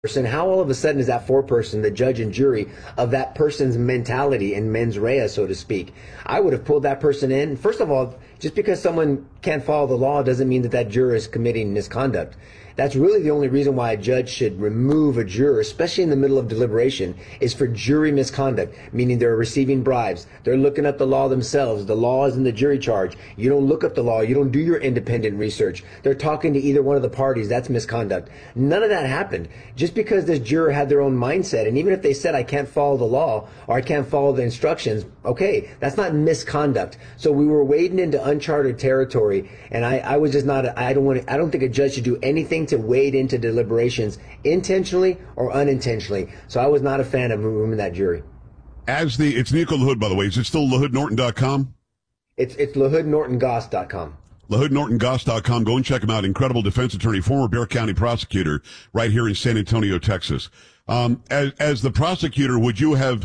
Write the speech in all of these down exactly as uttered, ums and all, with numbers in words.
person, how all of a sudden is that foreperson, the judge and jury, of that person's mentality and mens rea, so to speak? I would have pulled that person in. First of all, just because someone can't follow the law doesn't mean that that juror is committing misconduct. That's really the only reason why a judge should remove a juror, especially in the middle of deliberation, is for jury misconduct, meaning they're receiving bribes. They're looking up the law themselves. The law is in the jury charge. You don't look up the law. You don't do your independent research. They're talking to either one of the parties. That's misconduct. None of that happened. Just because this juror had their own mindset, and even if they said, I can't follow the law or I can't follow the instructions, okay, that's not misconduct. So we were wading into uncharted territory, and I, I was just not, I don't want to, I don't think a judge should do anything to wade into deliberations intentionally or unintentionally. So I was not a fan of removing that jury. As the, it's Nico LaHood, by the way. Is it still LaHood Norton dot com? It's, it's LaHood Norton Goss dot com. LaHood Norton Goss dot com. Go and check him out. Incredible defense attorney, former Bexar County prosecutor right here in San Antonio, Texas. Um, as, as the prosecutor, would you have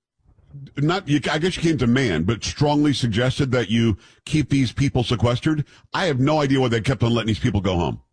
not, you, I guess you came to demand, but strongly suggested that you keep these people sequestered? I have no idea why they kept on letting these people go home.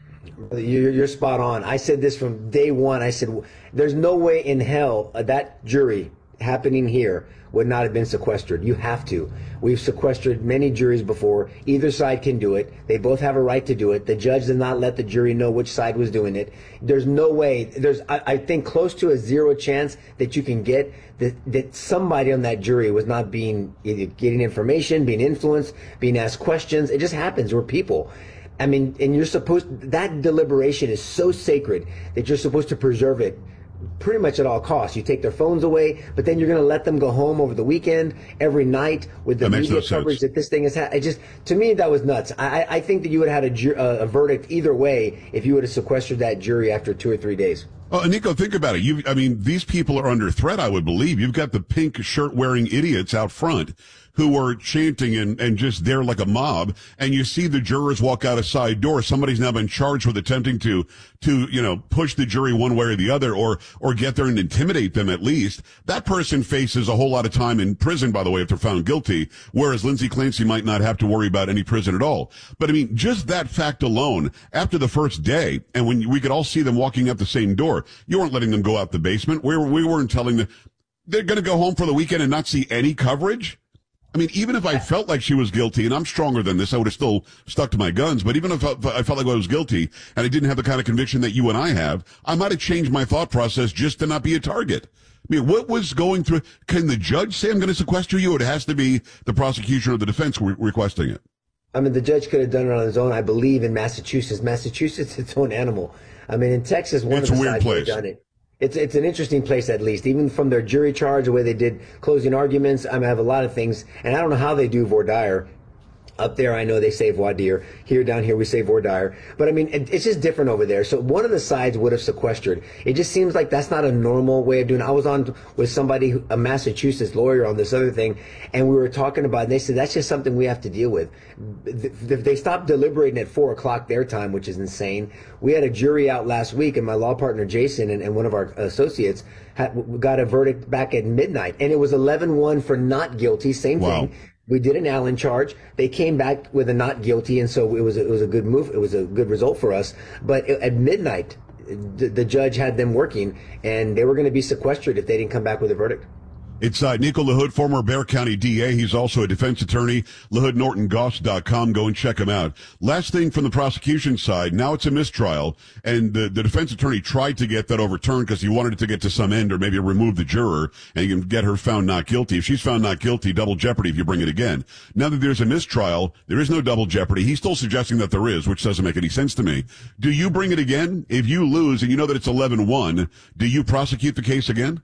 You're, you're spot on. I said this from day one. I said, there's no way in hell uh, that jury happening here would not have been sequestered. You have to. We've sequestered many juries before. Either side can do it. They both have a right to do it. The judge did not let the jury know which side was doing it. There's no way. There's, I, I think, close to a zero chance that you can get that, that somebody on that jury was not being either getting information, being influenced, being asked questions. It just happens. We're people. I mean, and you're supposed, that deliberation is so sacred that you're supposed to preserve it pretty much at all costs. You take their phones away, but then you're going to let them go home over the weekend, every night, with the media no coverage sense. that this thing has had. It just, to me, that was nuts. I, I think that you would have had a, ju- a, a verdict either way if you would have sequestered that jury after two or three days. Oh, and Nico, think about it. You, I mean, these people are under threat, I would believe. You've got the pink shirt wearing idiots out front who are chanting and, and just there like a mob. And you see the jurors walk out a side door. Somebody's now been charged with attempting to, to, you know, push the jury one way or the other, or, or get there and intimidate them at least. That person faces a whole lot of time in prison, by the way, if they're found guilty, whereas Lindsay Clancy might not have to worry about any prison at all. But I mean, just that fact alone, after the first day, and when we could all see them walking out the same door, you weren't letting them go out the basement. We, were, we weren't telling them they're going to go home for the weekend and not see any coverage. I mean, even if I felt like she was guilty, and I'm stronger than this, I would have still stuck to my guns. But even if I felt like I was guilty and I didn't have the kind of conviction that you and I have, I might have changed my thought process just to not be a target. I mean, what was going through? Can the judge say I'm going to sequester you? Or it has to be the prosecution or the defense re- requesting it. I mean, the judge could have done it on his own. I believe in Massachusetts. Massachusetts is its own animal. I mean, in Texas, one it's of the a weird sides would place. have done it. It's it's an interesting place, at least, even from their jury charge, the way they did closing arguments. I mean, I have a lot of things, and I don't know how they do voir dire. Up there, I know they say voir dire. Here, down here, we say voir dire. But I mean, it, it's just different over there. So one of the sides would have sequestered. It just seems like that's not a normal way of doing it. I was on with somebody, who, a Massachusetts lawyer, on this other thing, and we were talking about it, and they said that's just something we have to deal with. They stopped deliberating at four o'clock their time, which is insane. We had a jury out last week, and my law partner Jason and, and one of our associates had, got a verdict back at midnight, and it was eleven one for not guilty. Same Wow. thing. We did an Allen charge. They came back with a not guilty, and so it was a, it was a good move. It was a good result for us. But at midnight, the, the judge had them working, and they were going to be sequestered if they didn't come back with a verdict. It's uh, Nico LaHood, former Bexar County D A. He's also a defense attorney. LaHood Norton Goss dot com. Go and check him out. Last thing from the prosecution side, now it's a mistrial, and the, the defense attorney tried to get that overturned because he wanted it to get to some end, or maybe remove the juror and you can get her found not guilty. If she's found not guilty, double jeopardy if you bring it again. Now that there's a mistrial, there is no double jeopardy. He's still suggesting that there is, which doesn't make any sense to me. Do you bring it again? If you lose and you know that it's eleven one, do you prosecute the case again?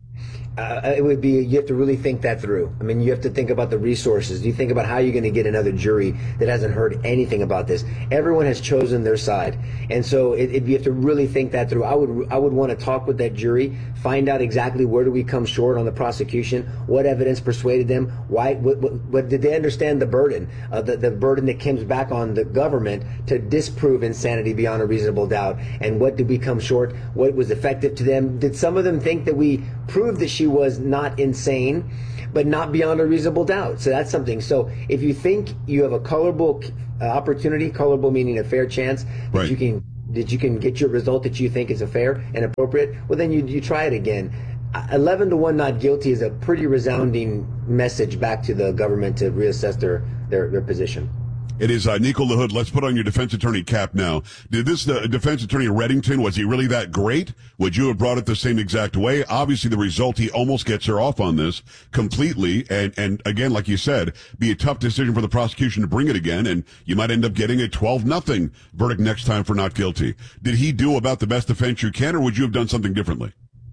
Uh, it would be, you have to really think that through. I mean, you have to think about the resources. You think about how you're going to get another jury that hasn't heard anything about this. Everyone has chosen their side. And so it, it, you have to really think that through. I would, I would want to talk with that jury, find out exactly where do we come short on the prosecution, what evidence persuaded them, why, what, what, what did they understand the burden, uh, the, the burden that comes back on the government to disprove insanity beyond a reasonable doubt, and what did we come short, what was effective to them? Did some of them think that we proved that she was not insane, but not beyond a reasonable doubt? So that's something. So if you think you have a colorable uh, opportunity, colorable meaning a fair chance, that right. you can that you can get your result that you think is a fair and appropriate, well, then you you try it again. eleven to one not guilty is a pretty resounding message back to the government to reassess their, their, their position. It is uh, Nico LaHood. Let's put on your defense attorney cap now. Did this uh, defense attorney Reddington, was he really that great? Would you have brought it the same exact way? Obviously, the result, he almost gets her off on this completely. And, and again, like you said, be a tough decision for the prosecution to bring it again. And you might end up getting a twelve nothing verdict next time for not guilty. Did he do about the best defense you can, or would you have done something differently?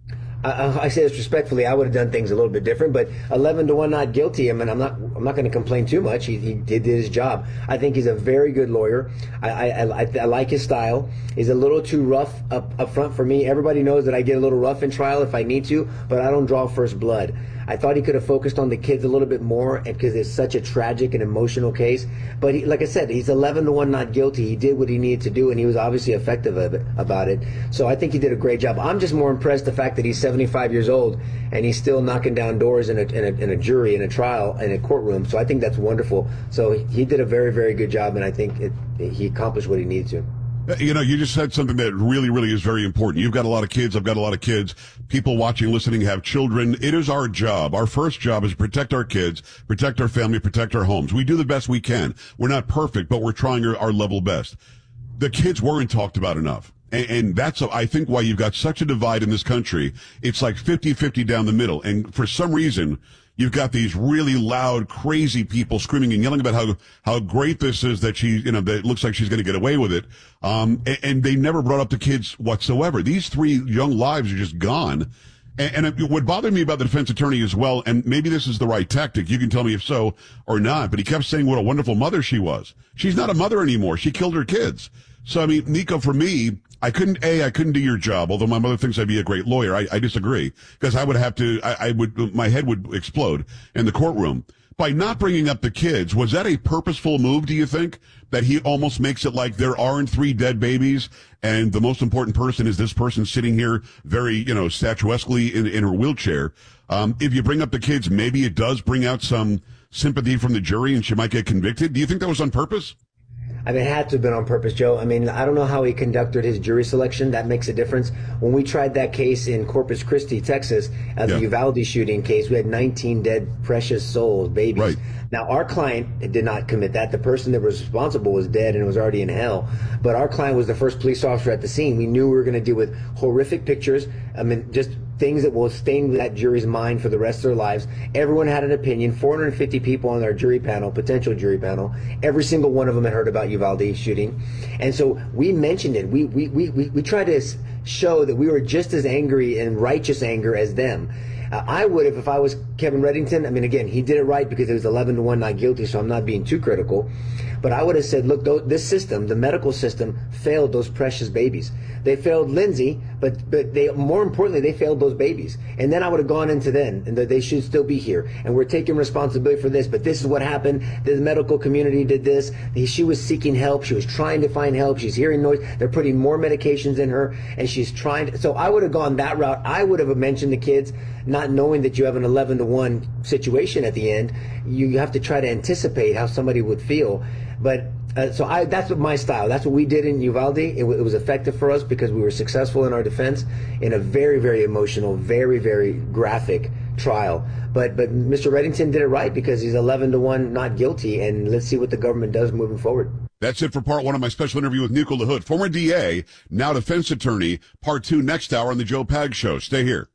I, I say this respectfully. I would have done things a little bit different, but eleven to one not guilty. I mean, I'm not. I'm not going to complain too much. He, he did his job. I think he's a very good lawyer. I, I, I, I like his style. He's a little too rough up, up front for me. Everybody knows that I get a little rough in trial if I need to, but I don't draw first blood. I thought he could have focused on the kids a little bit more because it's such a tragic and emotional case. But he, like I said, he's eleven to one not guilty. He did what he needed to do, and he was obviously effective of it, about it. So I think he did a great job. I'm just more impressed the fact that he's seventy-five years old and he's still knocking down doors in a, in a, in a jury, in a trial, in a courtroom. So I think that's wonderful. So he did a very, very good job, and I think it, he accomplished what he needed to. You know, you just said something that really, really is very important. You've got a lot of kids. I've got a lot of kids. People watching, listening, have children. It is our job. Our first job is to protect our kids, protect our family, protect our homes. We do the best we can. We're not perfect, but we're trying our, our level best. The kids weren't talked about enough. And, and that's, I think, why you've got such a divide in this country. It's like fifty-fifty down the middle. And for some reason, you've got these really loud, crazy people screaming and yelling about how, how great this is that she, you know, that it looks like she's going to get away with it. Um, and, and they never brought up the kids whatsoever. These three young lives are just gone. And, and it, what bothered me about the defense attorney as well, and maybe this is the right tactic, you can tell me if so or not, but he kept saying what a wonderful mother she was. She's not a mother anymore. She killed her kids. So, I mean, Nico, for me, I couldn't, A, I couldn't do your job, although my mother thinks I'd be a great lawyer. I, I disagree, because I would have to, I, I would, my head would explode in the courtroom. By not bringing up the kids, was that a purposeful move, do you think? That he almost makes it like there aren't three dead babies, and the most important person is this person sitting here very, you know, statuesquely in, in her wheelchair. Um, if you bring up the kids, maybe it does bring out some sympathy from the jury and she might get convicted. Do you think that was on purpose? I mean, it had to have been on purpose, Joe. I mean, I don't know how he conducted his jury selection. That makes a difference. When we tried that case in Corpus Christi, Texas, uh, the yeah. Uvalde shooting case, we had nineteen dead, precious souls, babies. Right. Now, our client did not commit that. The person that was responsible was dead and was already in hell. But our client was the first police officer at the scene. We knew we were going to deal with horrific pictures. I mean, just things that will stain that jury's mind for the rest of their lives. Everyone had an opinion. four hundred fifty people on our jury panel, potential jury panel. Every single one of them had heard about Uvalde shooting. And so we mentioned it. We, we, we, we, we tried to show that we were just as angry and righteous anger as them. Uh, I would have, if I was Kevin Reddington, I mean, again, he did it right because it was eleven to one not guilty, so I'm not being too critical. But I would have said, look, th- this system, the medical system, failed those precious babies. They failed Lindsay, but but they more importantly, they failed those babies. And then I would have gone into then, and that they should still be here. And we're taking responsibility for this, but this is what happened. The medical community did this. She was seeking help. She was trying to find help. She's hearing noise. They're putting more medications in her, and she's trying to. So I would have gone that route. I would have mentioned the kids, not knowing that you have an eleven to one situation at the end. You have to try to anticipate how somebody would feel. But uh, so I, that's what my style. That's what we did in Uvalde. It, w- it was effective for us because we were successful in our defense in a very, very emotional, very, very graphic trial. But but Mister Reddington did it right because he's eleven to one not guilty. And let's see what the government does moving forward. That's it for part one of my special interview with Nico LaHood, former D A, now defense attorney. Part two next hour on the Joe Pag Show. Stay here.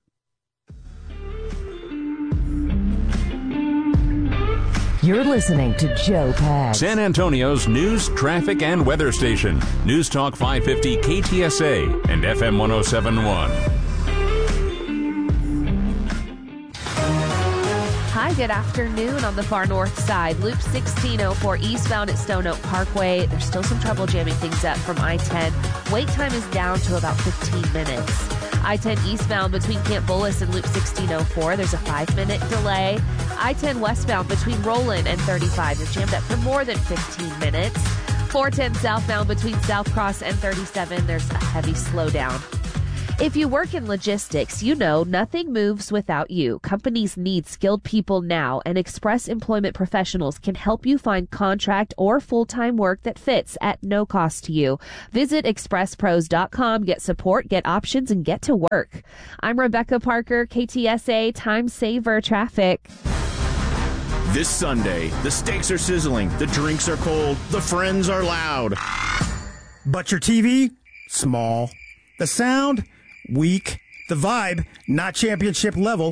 You're listening to Joe Pag, San Antonio's news, traffic, and weather station. News Talk five fifty K T S A and F M one oh seven point one. Hi, good afternoon on the far north side. Loop sixteen oh four eastbound at Stone Oak Parkway. There's still some trouble jamming things up from I ten. Wait time is down to about fifteen minutes. I ten eastbound between Camp Bullis and Loop sixteen oh four. There's a five-minute delay. I ten westbound between Roland and thirty-five. You're jammed up for more than fifteen minutes. four ten southbound between South Cross and thirty-seven. There's a heavy slowdown. If you work in logistics, you know nothing moves without you. Companies need skilled people now, and Express Employment Professionals can help you find contract or full-time work that fits at no cost to you. Visit express pros dot com, get support, get options, and get to work. I'm Rebecca Parker, K T S A Time Saver Traffic. This Sunday, the steaks are sizzling, the drinks are cold, the friends are loud. But your T V? Small. The sound? Weak. The vibe? Not championship level.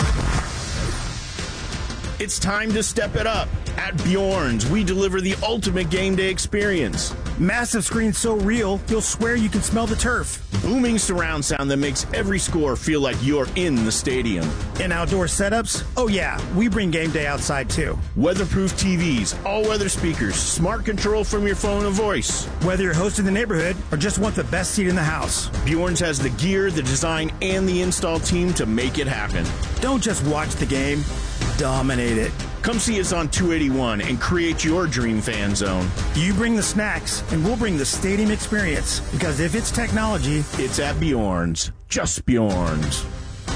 It's time to step it up. At Bjorn's, we deliver the ultimate game day experience. Massive screen so real, you'll swear you can smell the turf. Booming surround sound that makes every score feel like you're in the stadium. And outdoor setups? Oh yeah, we bring game day outside too. Weatherproof T Vs, all-weather speakers, smart control from your phone or voice. Whether you're hosting the neighborhood or just want the best seat in the house, Bjorn's has the gear, the design, and the install team to make it happen. Don't just watch the game, dominate it. Come see us on two eighty-one and create your dream fan zone. You bring the snacks, and we'll bring the stadium experience. Because if it's technology, it's at Bjorn's. Just Bjorn's.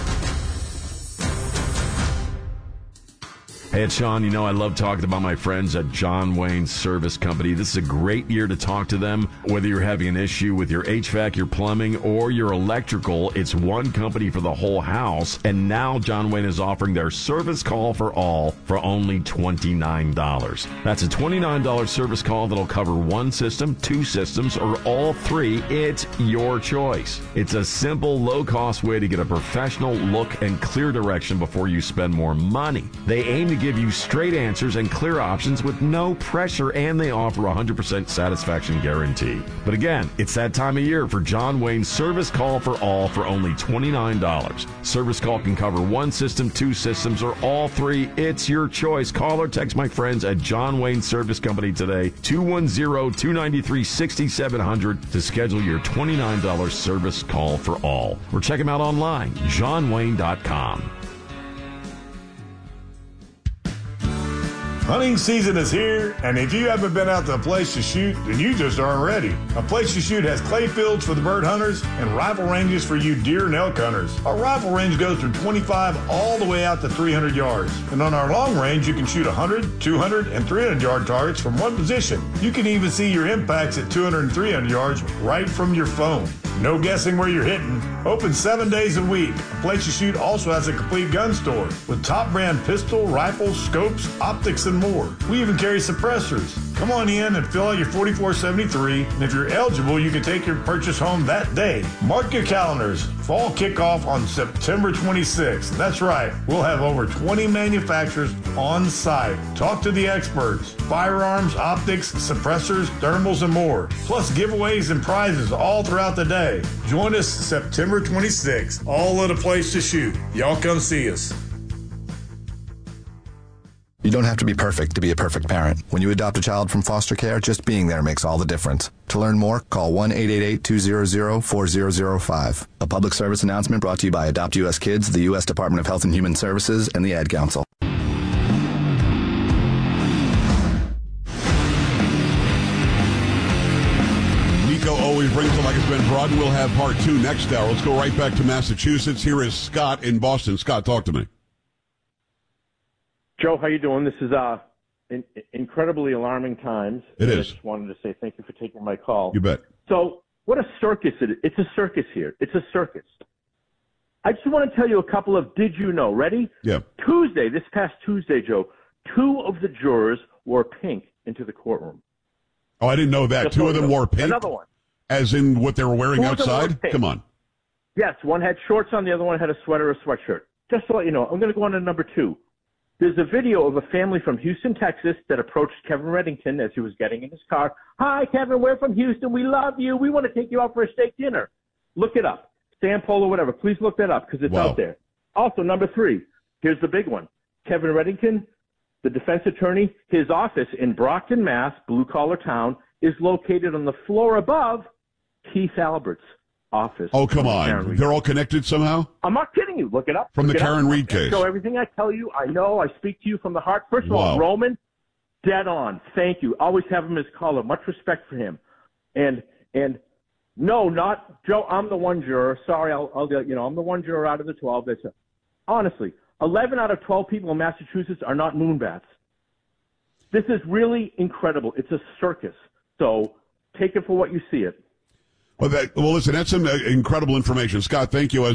Hey, it's Sean. You know, I love talking about my friends at John Wayne Service Company. This is a great year to talk to them. Whether you're having an issue with your H V A C, your plumbing, or your electrical, it's one company for the whole house. And now John Wayne is offering their service call for all for only twenty-nine dollars. That's a twenty-nine dollars service call that'll cover one system, two systems, or all three. It's your choice. It's a simple, low-cost way to get a professional look and clear direction before you spend more money. They aim to give you straight answers and clear options with no pressure, and they offer a one hundred percent satisfaction guarantee. But again, it's that time of year for John Wayne's Service Call for All for only twenty-nine dollars. Service call can cover one system, two systems, or all three. It's your choice. Call or text my friends at John Wayne Service Company today, two one zero, two nine three, six seven zero zero, to schedule your twenty-nine dollars Service Call for All. Or check them out online, john wayne dot com. Hunting season is here, and if you haven't been out to a place to shoot, then you just aren't ready. A Place to Shoot has clay fields for the bird hunters and rifle ranges for you deer and elk hunters. Our rifle range goes from twenty-five all the way out to three hundred yards. And on our long range, you can shoot one hundred, two hundred, and three hundred yard targets from one position. You can even see your impacts at two hundred and three hundred yards right from your phone. No guessing where you're hitting. Open seven days a week. A Place to Shoot also has a complete gun store with top brand pistol, rifles, scopes, optics, and more. We even carry suppressors. Come on in and fill out your forty-four seventy-three, and if you're eligible, you can take your purchase home that day. Mark your calendars. Fall kickoff on September twenty-sixth. That's right. We'll have over twenty manufacturers on site. Talk to the experts. Firearms, optics, suppressors, thermals, and more. Plus giveaways and prizes all throughout the day. Join us September twenty-sixth. All at A Place to Shoot. Y'all come see us. You don't have to be perfect to be a perfect parent. When you adopt a child from foster care, just being there makes all the difference. To learn more, call one eight eight eight, two hundred, four thousand five. A public service announcement brought to you by Adopt U S Kids, the U S Department of Health and Human Services, and the Ad Council. Nico always brings it like it's been brought, and we'll have part two next hour. Let's go right back to Massachusetts. Here is Scott in Boston. Scott, talk to me. Joe, how you doing? This is uh, in, incredibly alarming times. It and is. I just wanted to say thank you for taking my call. You bet. So, what a circus it is. It's a circus here. It's a circus. I just want to tell you a couple of did you know. Ready? Yeah. Tuesday, this past Tuesday, Joe, two of the jurors wore pink into the courtroom. Oh, I didn't know that. Just Two so of them you know. wore pink? Another one. As in what they were wearing Two of them wore outside? pink. Come on. Yes, one had shorts on, the other one had a sweater or sweatshirt. Just to let you know, I'm going to go on to number two. There's a video of a family from Houston, Texas that approached Kevin Reddington as he was getting in his car. Hi, Kevin, we're from Houston. We love you. We want to take you out for a steak dinner. Look it up. Stan Polo, whatever. Please look that up because it's Wow. out there. Also, number three, here's the big one. Kevin Reddington, the defense attorney, his office in Brockton, Mass., blue-collar town, is located on the floor above Keith Albert's office. Oh, come the on. Karen Reed. They're all connected somehow? I'm not kidding you. Look it up. From Look the it up. Karen Reed case. So everything I tell you, I know. I speak to you from the heart. First of Wow. all, Roman, dead on. Thank you. Always have him as caller. Much respect for him. And and No, not Joe. I'm the one juror. Sorry, I'll, I'll you know, I'm the one juror out of the twelve. That's a, honestly, eleven out of twelve people in Massachusetts are not moonbats. This is really incredible. It's a circus. So take it for what you see it. Well, that, well listen, that's some uh, incredible information. Scott, thank you. As